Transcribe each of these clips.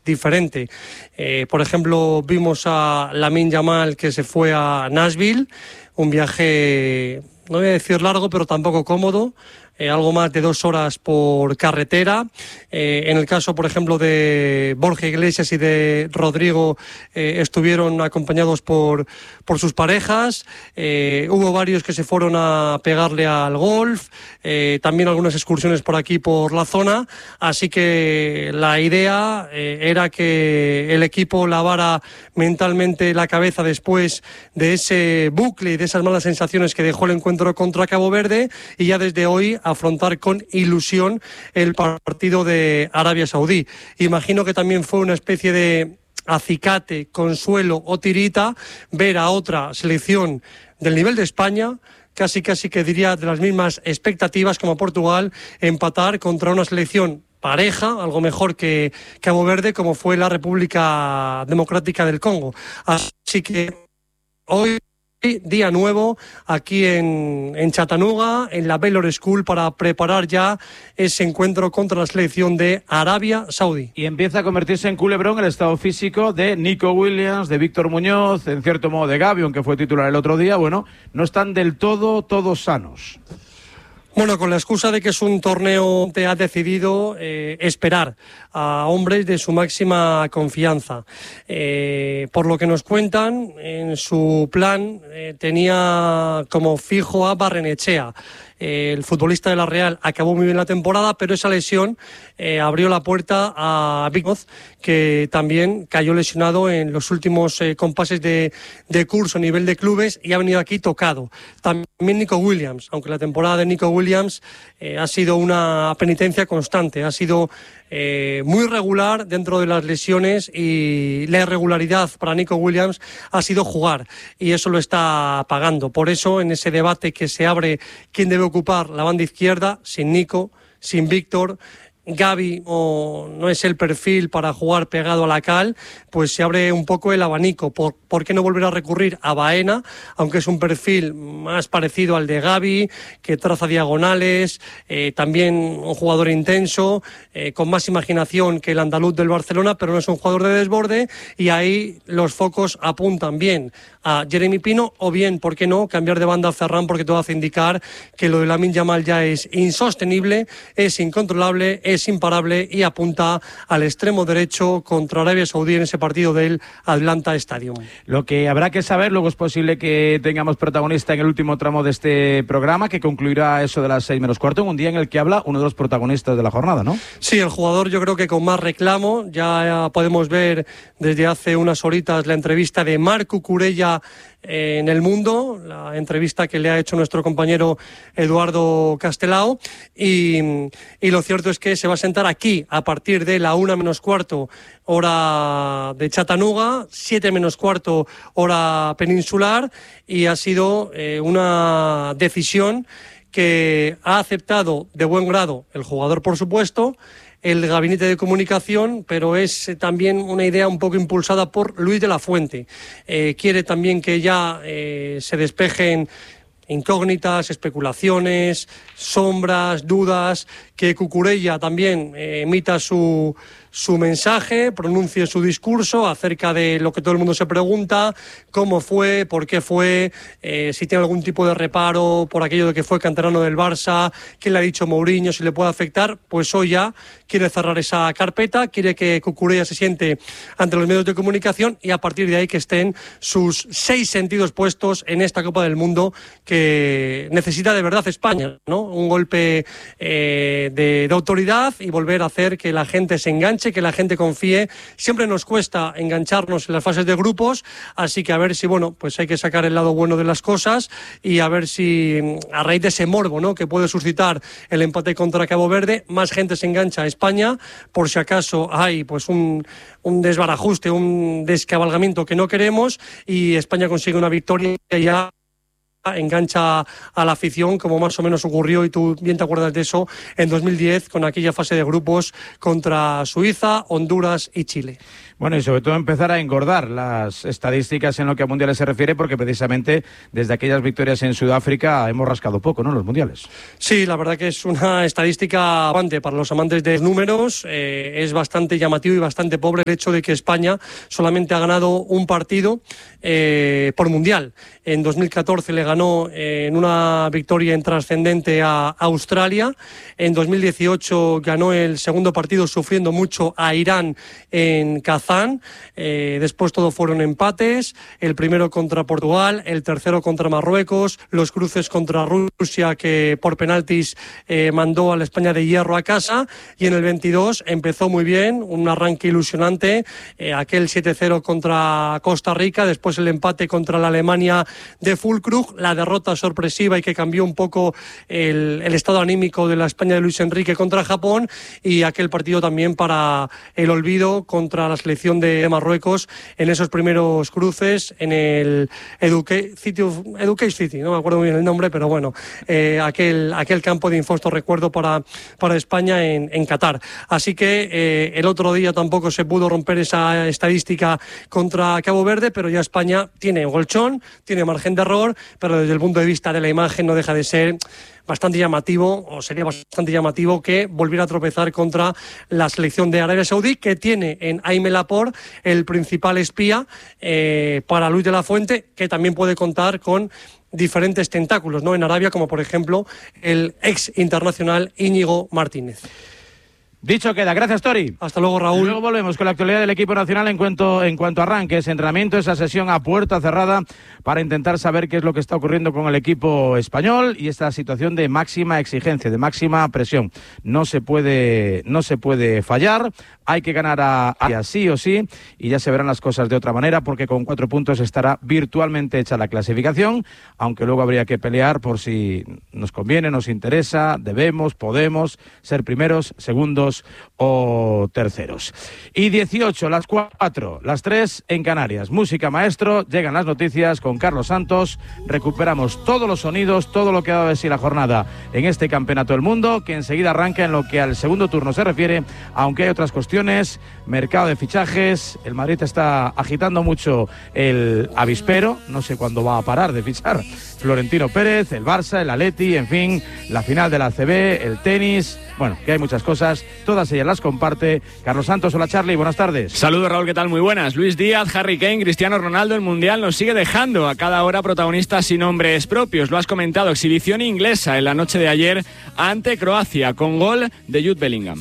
diferente. Por ejemplo, vimos a Lamine Yamal, que se fue a Nashville, un viaje, no voy a decir largo, pero tampoco cómodo. Algo más de 2 horas por carretera. En el caso, por ejemplo, de Borja Iglesias y de Rodrigo, estuvieron acompañados por sus parejas. Hubo varios que se fueron a pegarle al golf, también algunas excursiones por aquí, por la zona. Así que la idea era que el equipo lavara mentalmente la cabeza después de ese bucle y de esas malas sensaciones que dejó el encuentro contra Cabo Verde, y ya desde hoy afrontar con ilusión el partido de Arabia Saudí. Imagino que también fue una especie de acicate, consuelo o tirita ver a otra selección del nivel de España, casi que diría de las mismas expectativas como Portugal, empatar contra una selección pareja, algo mejor que Cabo Verde, como fue la República Democrática del Congo. Así que hoy día nuevo aquí en Chattanooga, en la Baylor School, para preparar ya ese encuentro contra la selección de Arabia Saudí. Y empieza a convertirse en culebrón el estado físico de Nico Williams, de Víctor Muñoz, en cierto modo de Gavi, aunque fue titular el otro día. Bueno, no están del todo todos sanos. Bueno, con la excusa de que es un torneo, te ha decidido esperar a hombres de su máxima confianza. Por lo que nos cuentan, en su plan tenía como fijo a Barrenechea. El futbolista de la Real acabó muy bien la temporada, pero esa lesión abrió la puerta a Víctor, que también cayó lesionado en los últimos compases de curso a nivel de clubes y ha venido aquí tocado. También Nico Williams, aunque la temporada de Nico Williams ha sido una penitencia constante, ha sido muy regular dentro de las lesiones, y la irregularidad para Nico Williams ha sido jugar, y eso lo está pagando. Por eso, en ese debate que se abre, quién debe ocupar la banda izquierda, sin Nico, sin Víctor, Gavi no es el perfil para jugar pegado a la cal, pues se abre un poco el abanico. ¿Por qué no volver a recurrir a Baena, aunque es un perfil más parecido al de Gavi, que traza diagonales, también un jugador intenso, con más imaginación que el andaluz del Barcelona, pero no es un jugador de desborde, y ahí los focos apuntan bien a Jeremy Pino, o bien, ¿por qué no?, cambiar de banda a Ferran, porque todo hace indicar que lo de Lamine Yamal ya es insostenible, es incontrolable, es imparable, y apunta al extremo derecho contra Arabia Saudí en ese partido del Atlanta Stadium. Lo que habrá que saber, luego es posible que tengamos protagonista en el último tramo de este programa, que concluirá eso de las 6 menos cuarto, en un día en el que habla uno de los protagonistas de la jornada, ¿no? Sí, el jugador, yo creo que con más reclamo. Ya podemos ver desde hace unas horitas la entrevista de Marc Cucurella en El Mundo, la entrevista que le ha hecho nuestro compañero Eduardo Castelao, y lo cierto es que se va a sentar aquí a partir de la 1 menos cuarto hora de Chattanooga, 7 menos cuarto hora peninsular, y ha sido una decisión que ha aceptado de buen grado el jugador, por supuesto, el gabinete de comunicación, pero es también una idea un poco impulsada por Luis de la Fuente. Quiere también que ya se despejen incógnitas, especulaciones, sombras, dudas, que Cucurella también emita su mensaje, pronuncie su discurso acerca de lo que todo el mundo se pregunta: cómo fue, por qué fue, si tiene algún tipo de reparo por aquello de que fue canterano del Barça, qué le ha dicho Mourinho, si le puede afectar. Pues hoy ya quiere cerrar esa carpeta, quiere que Cucurella se siente ante los medios de comunicación, y a partir de ahí que estén sus 6 sentidos puestos en esta Copa del Mundo que necesita de verdad España, ¿no? Un golpe de autoridad, y volver a hacer que la gente se enganche, que la gente confíe. Siempre nos cuesta engancharnos en las fases de grupos, así que a ver si, bueno, pues hay que sacar el lado bueno de las cosas, y a ver si a raíz de ese morbo, ¿no?, que puede suscitar el empate contra Cabo Verde, más gente se engancha a España, por si acaso hay pues un desbarajuste, un descabalgamiento que no queremos, y España consigue una victoria ya engancha a la afición, como más o menos ocurrió, y tú bien te acuerdas de eso, en 2010 con aquella fase de grupos contra Suiza, Honduras y Chile. Bueno, y sobre todo empezar a engordar las estadísticas en lo que a mundiales se refiere, porque precisamente desde aquellas victorias en Sudáfrica hemos rascado poco, ¿no?, los mundiales. Sí, la verdad que es una estadística bastante para los amantes de números. Es bastante llamativo y bastante pobre el hecho de que España solamente ha ganado un partido por mundial. En 2014 le ganó en una victoria intrascendente a Australia. En 2018 ganó el segundo partido sufriendo mucho a Irán en Kazán. Después todo fueron empates. El primero contra Portugal, el tercero contra Marruecos, los cruces contra Rusia, que por penaltis mandó a la España de hierro a casa. Y en el 22 empezó muy bien, un arranque ilusionante, aquel 7-0 contra Costa Rica, después el empate contra la Alemania de Füllkrug, la derrota sorpresiva y que cambió un poco el estado anímico de la España de Luis Enrique contra Japón, y aquel partido también para el olvido contra la selección de Marruecos en esos primeros cruces en el Educate City, no me acuerdo muy bien el nombre, pero bueno, aquel campo de infausto recuerdo para España en Qatar. Así que el otro día tampoco se pudo romper esa estadística contra Cabo Verde, pero ya España tiene colchón, tiene margen de error, pero desde el punto de vista de la imagen no deja de ser bastante llamativo, o sería bastante llamativo, que volviera a tropezar contra la selección de Arabia Saudí, que tiene en Aimé Laporte el principal espía para Luis de la Fuente, que también puede contar con diferentes tentáculos, ¿no?, en Arabia, como por ejemplo el ex internacional Íñigo Martínez. Dicho queda. Gracias, Tori. Hasta luego, Raúl. Luego volvemos con la actualidad del equipo nacional en cuanto arranque ese entrenamiento, esa sesión a puerta cerrada para intentar saber qué es lo que está ocurriendo con el equipo español y esta situación de máxima exigencia, de máxima presión. No se puede fallar, hay que ganar a sí o sí, y ya se verán las cosas de otra manera, porque con 4 puntos estará virtualmente hecha la clasificación, aunque luego habría que pelear por si nos conviene, nos interesa, debemos, podemos ser primeros, segundos o terceros. Y 18, las 4, las 3 en Canarias. Música, maestro, llegan las noticias con Carlos Santos, recuperamos todos los sonidos, todo lo que ha dado de sí la jornada en este Campeonato del Mundo, que enseguida arranca en lo que al segundo turno se refiere, aunque hay otras cuestiones, mercado de fichajes, el Madrid está agitando mucho el avispero, no sé cuándo va a parar de fichar Florentino Pérez, el Barça, el Atleti, en fin, la final de la ACB, el tenis, bueno, que hay muchas cosas, todas ellas las comparte Carlos Santos. Hola, Charlie, buenas tardes. Saludos, Raúl, ¿qué tal? Muy buenas. Luis Díaz, Harry Kane, Cristiano Ronaldo, el Mundial nos sigue dejando a cada hora protagonistas sin nombres propios. Lo has comentado, exhibición inglesa en la noche de ayer ante Croacia, con gol de Jude Bellingham.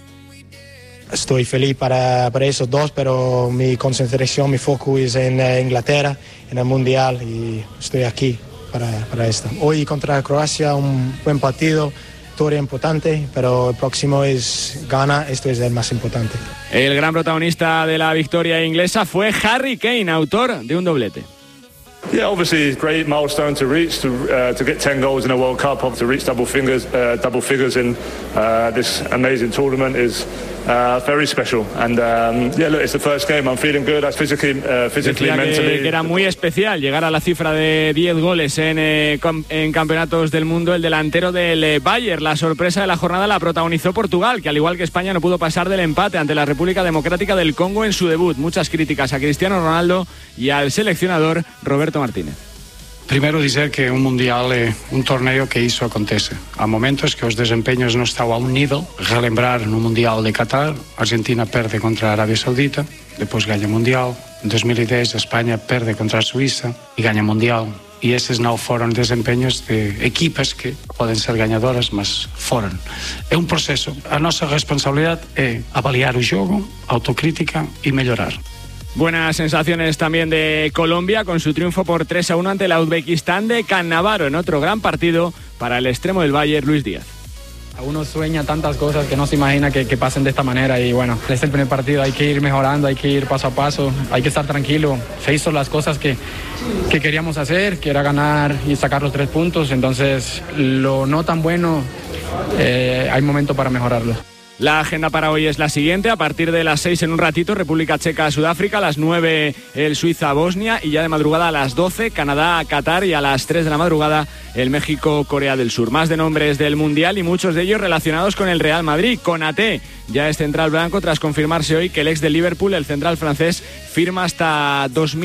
Estoy feliz para esos dos, pero mi concentración, mi foco es en Inglaterra, en el Mundial, y estoy aquí para esto. Hoy contra Croacia, un buen partido, victoria importante, pero el próximo es Ghana, esto es el más importante. El gran protagonista de la victoria inglesa fue Harry Kane, autor de un doblete. Yeah, obviously great milestone to reach, to get 10 goals in a World Cup, to reach double figures in this amazing tournament is very special. And yeah, look, it's the first game. I'm feeling good. I physically, mentally. Que era muy especial llegar a la cifra de 10 goles en campeonatos del mundo. El delantero del Bayern, la sorpresa de la jornada la protagonizó Portugal, que al igual que España no pudo pasar del empate ante la República Democrática del Congo en su debut. Muchas críticas a Cristiano Ronaldo y al seleccionador Roberto Martínez. Primeiro dizer que un mundial é un torneo que iso acontece. Há momentos que os desempeños non están a un nível. Relembrar no mundial de Qatar, Argentina perde contra a Arabia Saudita, depois gaña o mundial. En 2010 España perde contra a Suiza e gaña o mundial. E eses non foron desempeños de equipas que poden ser gañadoras, mas foron. É un proceso. A nosa responsabilidade é avaliar o jogo, autocrítica e mellorar. Buenas sensaciones también de Colombia con su triunfo por 3-1 ante la Uzbekistán de Cannavaro en otro gran partido para el extremo del Bayern, Luis Díaz. Uno sueña tantas cosas que no se imagina que pasen de esta manera y bueno, es el primer partido, hay que ir mejorando, hay que ir paso a paso, hay que estar tranquilo. Se hizo las cosas que queríamos hacer, que era ganar y sacar los 3 puntos, entonces lo no tan bueno, hay momento para mejorarlo. La agenda para hoy es la siguiente: a partir de las 6 en un ratito, República Checa, Sudáfrica, a las 9 el Suiza, Bosnia, y ya de madrugada a las 12 Canadá, Qatar, y a las 3 de la madrugada el México, Corea del Sur. Más de nombres del Mundial y muchos de ellos relacionados con el Real Madrid. Konaté ya es central blanco tras confirmarse hoy que el ex del Liverpool, el central francés, firma hasta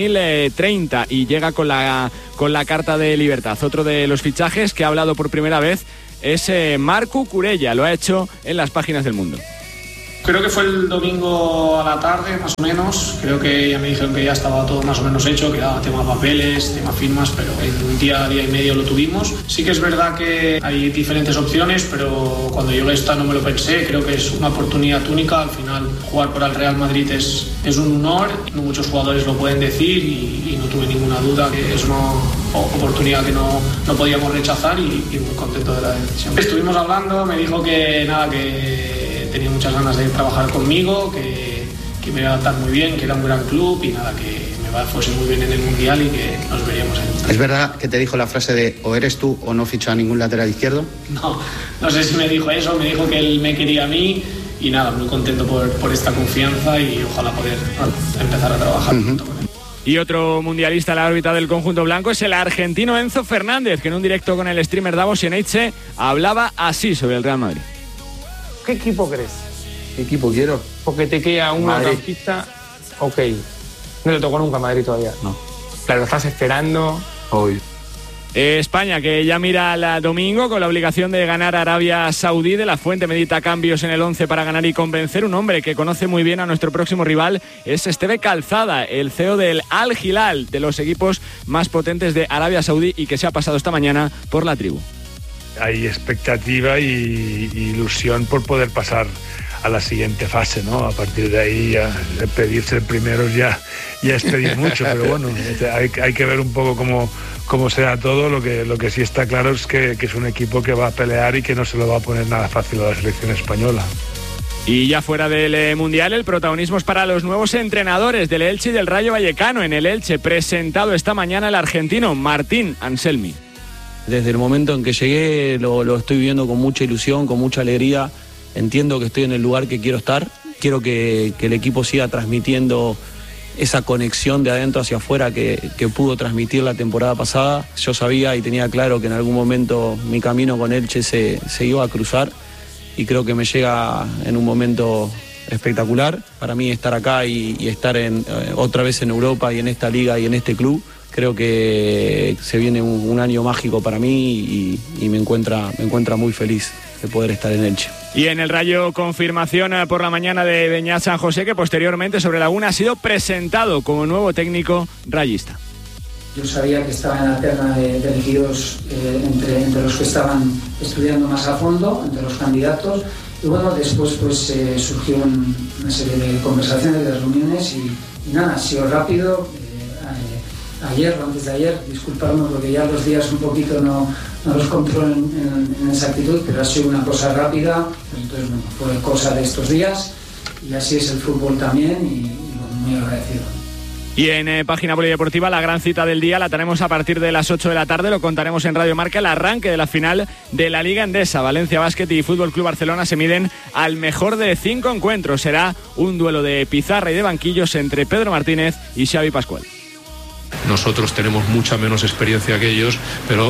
2030 y llega con la carta de libertad. Otro de los fichajes que ha hablado por primera vez es Marc Cucurella, lo ha hecho en las páginas del Mundo. Creo que fue el domingo a la tarde, más o menos. Creo que ya me dijeron que ya estaba todo más o menos hecho, que era tema papeles, tema firmas, pero en un día y medio lo tuvimos. Sí que es verdad que hay diferentes opciones, pero cuando yo esta no me lo pensé. Creo que es una oportunidad única. Al final, jugar por el Real Madrid es un honor. No muchos jugadores lo pueden decir y no tuve ninguna duda que es una oportunidad que no podíamos rechazar y muy contento de la decisión. Estuvimos hablando, me dijo que tenía muchas ganas de trabajar conmigo, que me iba a adaptar muy bien, que era un gran club y nada, que me fuese muy bien en el Mundial y que nos veríamos en... ¿Es verdad que te dijo la frase de o eres tú o no ficha a ningún lateral izquierdo? No sé si me dijo eso, me dijo que él me quería a mí y nada, muy contento por esta confianza y ojalá poder empezar a trabajar junto con él. Y otro mundialista a la órbita del conjunto blanco es el argentino Enzo Fernández, que en un directo con el streamer Davos Sieneiche hablaba así sobre el Real Madrid. ¿Qué equipo crees? ¿Qué equipo quiero? Porque te queda un mediocampista, ok. No te tocó nunca Madrid todavía. No. Claro, lo estás esperando. Obvio. España, que ya mira al domingo con la obligación de ganar a Arabia Saudí. De la Fuente medita cambios en el 11 para ganar y convencer. Un hombre que conoce muy bien a nuestro próximo rival es Esteve Calzada, el CEO del Al Hilal, de los equipos más potentes de Arabia Saudí, y que se ha pasado esta mañana por la tribu. Hay expectativa y ilusión por poder pasar a la siguiente fase, ¿no? A partir de ahí ya pedir ser primeros ya es pedir mucho, pero bueno, hay que ver un poco cómo sea todo. Lo que sí está claro es que es un equipo que va a pelear y que no se lo va a poner nada fácil a la selección española. Y ya fuera del Mundial, el protagonismo es para los nuevos entrenadores del Elche y del Rayo Vallecano. En el Elche, presentado esta mañana el argentino Martín Anselmi. Desde el momento en que llegué lo estoy viendo con mucha ilusión, con mucha alegría. Entiendo que estoy en el lugar que quiero estar. Quiero que el equipo siga transmitiendo esa conexión de adentro hacia afuera que pudo transmitir la temporada pasada. Yo sabía y tenía claro que en algún momento mi camino con Elche se iba a cruzar, y creo que me llega en un momento espectacular. Para mí estar acá y estar otra vez en Europa y en esta liga y en este club, creo que se viene un año mágico para mí y me encuentra muy feliz de poder estar en Elche. Y en el Rayo, confirmación por la mañana de Beñat San José, que posteriormente sobre la una ha sido presentado como nuevo técnico rayista. Yo sabía que estaba en la terna de elegidos entre los que estaban estudiando más a fondo, entre los candidatos. Y bueno, después pues surgió una serie de conversaciones, de reuniones y nada, ha sido rápido. Ayer o antes de ayer, disculparme porque ya los días un poquito no los controlo en exactitud, pero ha sido una cosa rápida. Entonces bueno, fue cosa de estos días y así es el fútbol también y muy agradecido. Y en Página Polideportiva, la gran cita del día la tenemos a partir de las 8 de la tarde. Lo contaremos en Radio Marca, el arranque de la final de la Liga Endesa. Valencia Basket y Fútbol Club Barcelona se miden al mejor de 5 encuentros. Será un duelo de pizarra y de banquillos entre Pedro Martínez y Xavi Pascual. Nosotros tenemos mucha menos experiencia que ellos, pero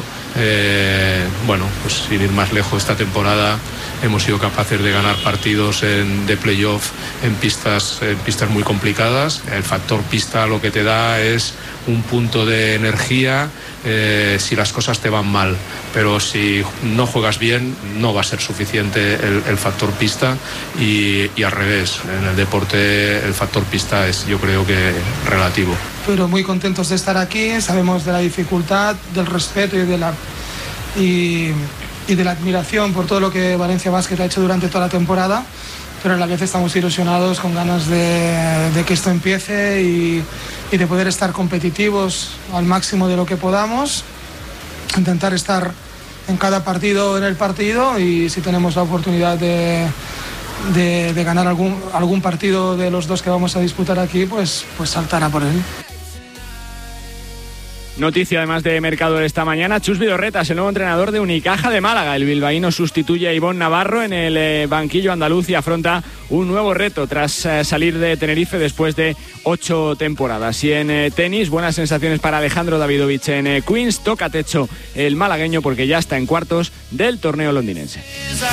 pues sin ir más lejos, esta temporada hemos sido capaces de ganar partidos de playoff en pistas muy complicadas. El factor pista lo que te da es un punto de energía si las cosas te van mal, pero si no juegas bien no va a ser suficiente el factor pista y al revés, en el deporte el factor pista es, yo creo que, relativo. Pero muy contentos de estar aquí, sabemos de la dificultad, del respeto y de la admiración por todo lo que Valencia Basket ha hecho durante toda la temporada, pero a la vez estamos ilusionados, con ganas de que esto empiece y de poder estar competitivos al máximo de lo que podamos, intentar estar en cada partido en el partido, y si tenemos la oportunidad de ganar algún partido de los 2 que vamos a disputar aquí, pues saltar a por él. 8 y Noticia además de mercado de esta mañana, Chus Vidorretas, el nuevo entrenador de Unicaja de Málaga. El bilbaíno sustituye a Ivonne Navarro en el banquillo andaluz y afronta un nuevo reto tras salir de Tenerife después de 8 temporadas. Y en tenis, buenas sensaciones para Alejandro Davidovich en Queens. Toca techo el malagueño porque ya está en cuartos del torneo londinense.